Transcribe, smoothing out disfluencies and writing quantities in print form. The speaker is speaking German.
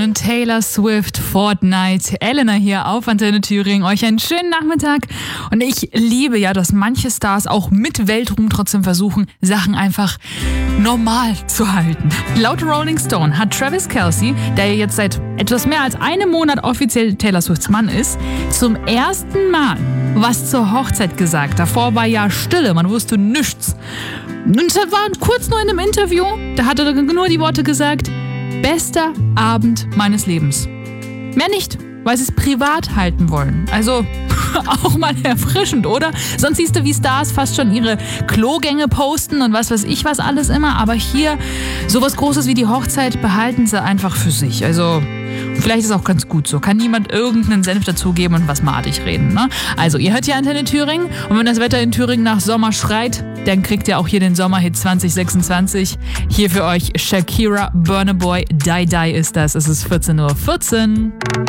Taylor Swift, Fortnite, Elena hier auf Antenne Thüringen. Euch einen schönen Nachmittag. Und ich liebe ja, dass manche Stars auch mit Weltruhm trotzdem versuchen, Sachen einfach normal zu halten. Laut Rolling Stone hat Travis Kelce, der ja jetzt seit etwas mehr als einem Monat offiziell Taylor Swifts Mann ist, zum ersten Mal was zur Hochzeit gesagt. Davor war ja Stille, man wusste nichts. Und es war kurz nur in einem Interview, da hat er nur die Worte gesagt: bester Abend meines Lebens. Mehr nicht, weil sie es privat halten wollen. Also auch mal erfrischend, oder? Sonst siehst du, wie Stars fast schon ihre Klogänge posten und was weiß ich was alles immer. Aber hier, sowas Großes wie die Hochzeit behalten sie einfach für sich. Also vielleicht ist es auch ganz gut so. Kann niemand irgendeinen Senf dazugeben und was madig reden, ne? Also ihr hört hier Antenne Thüringen und wenn das Wetter in Thüringen nach Sommer schreit, dann kriegt ihr auch hier den Sommerhit 2026. Hier für euch Shakira, Burna Boy, Die Die ist das. Es ist 14:14 Uhr.